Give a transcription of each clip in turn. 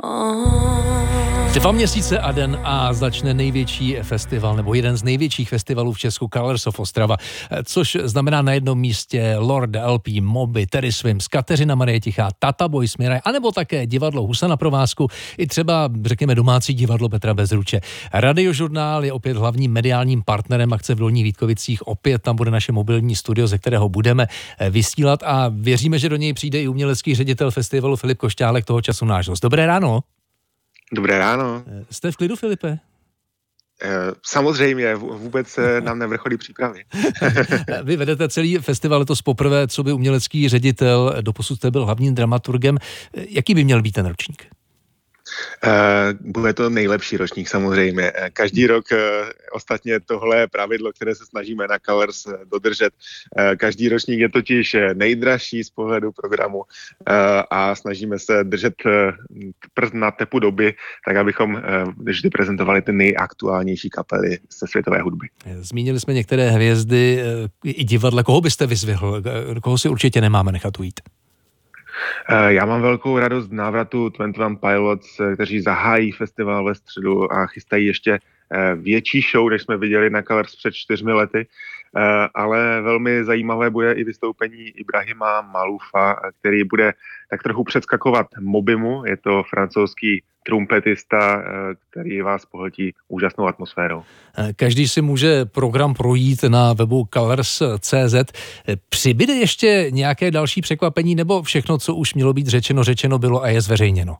2 měsíce a den a začne největší festival, nebo jeden z největších festivalů v Česku, Colors of Ostrava, což znamená na jednom místě Lord LP, Moby, Terry Swims, Kateřina Marie Tichá, Tata Boy Smiraj, anebo také divadlo Husa na provázku, i třeba, řekněme, domácí divadlo Petra Bezruče. Radiožurnál je opět hlavním mediálním partnerem akce v Dolních Vítkovicích. Opět tam bude naše mobilní studio, ze kterého budeme vysílat a věříme, že do něj přijde i umělecký ředitel festivalu Filip Košťálek, toho času náš host. Dobré ráno. Dobré ráno. Jste v klidu, Filipe? Samozřejmě, vůbec nám nevrcholí přípravy. Vy vedete celý festival letos poprvé, co by umělecký ředitel, doposud jste byl hlavním dramaturgem. Jaký by měl být ten ročník? Bude to nejlepší ročník samozřejmě. Každý rok ostatně tohle je pravidlo, které se snažíme na Colors dodržet. Každý ročník je totiž nejdražší z pohledu programu a snažíme se držet prst na tepu doby, tak abychom vždy prezentovali ty nejaktuálnější kapely ze světové hudby. Zmínili jsme některé hvězdy i divadla. Koho byste vyzvihl? Koho si určitě nemáme nechat ujít? Já mám velkou radost z návratu 21 Pilots, kteří zahájí festival ve středu a chystají ještě větší show, než jsme viděli na Colors před 4 lety, ale velmi zajímavé bude i vystoupení Ibrahima Maloufa, který bude tak trochu předskakovat Mobimu. Je to francouzský trumpetista, který vás pohltí úžasnou atmosférou. Každý si může program projít na webu colors.cz. Přibyde ještě nějaké další překvapení, nebo všechno, co už mělo být řečeno bylo a je zveřejněno?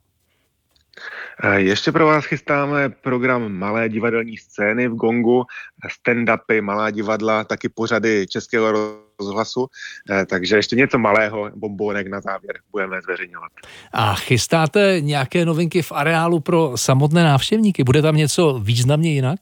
Ještě pro vás chystáme program Malé divadelní scény v Gongu, stand-upy, malá divadla, taky pořady Českého rozhlasu, takže ještě něco malého, bombónek na závěr budeme zveřejňovat. A chystáte nějaké novinky v areálu pro samotné návštěvníky? Bude tam něco významně jinak?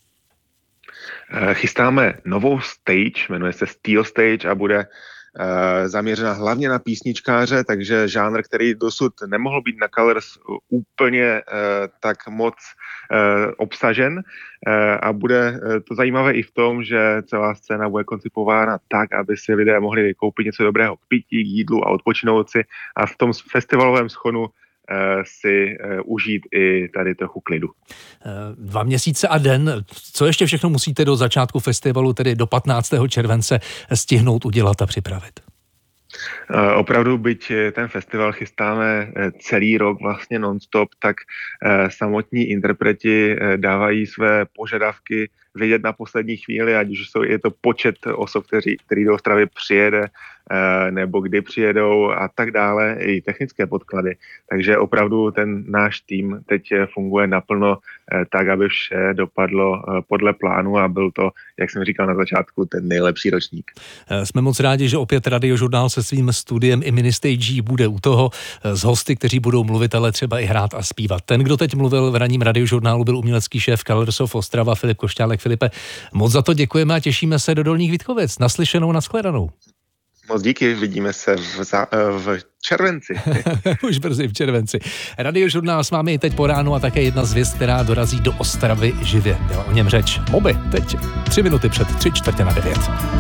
Chystáme novou stage, jmenuje se Steel Stage a bude zaměřena hlavně na písničkáře, takže žánr, který dosud nemohl být na Colors úplně tak moc obsažen a bude to zajímavé i v tom, že celá scéna bude koncipována tak, aby si lidé mohli koupit něco dobrého k pití, k jídlu a odpočinout si a v tom festivalovém schonu si užít i tady trochu klidu. 2 měsíce a den. Co ještě všechno musíte do začátku festivalu, tedy do 15. července, stihnout udělat a připravit? Opravdu, byť ten festival chystáme celý rok vlastně non-stop, tak samotní interpreti dávají své požadavky vědět na poslední chvíli, ať už je to počet osob, který do Ostravy přijede, nebo kdy přijedou a tak dále, i technické podklady. Takže opravdu ten náš tým teď funguje naplno tak, aby vše dopadlo podle plánu a byl to, jak jsem říkal na začátku, ten nejlepší ročník. Jsme moc rádi, že opět Radiožurnál se svým studiem i ministage bude u toho s hosty, kteří budou mluvit, ale třeba i hrát a zpívat. Ten, kdo teď mluvil v ranním Radiožurnálu, byl umělecký šéf Colors of Ostrava Filip Košťálek. Filipe, moc za to děkujeme a těšíme se do Dolních Vítkovic. Naslyšenou, nashledanou. Moc díky, vidíme se v červenci. Už brzy v červenci. Radiožurnál s vámi i teď po ránu a také jedna z hvězd, která dorazí do Ostravy živě. Byla o něm řeč. Moby, teď 3 minuty před 8:45.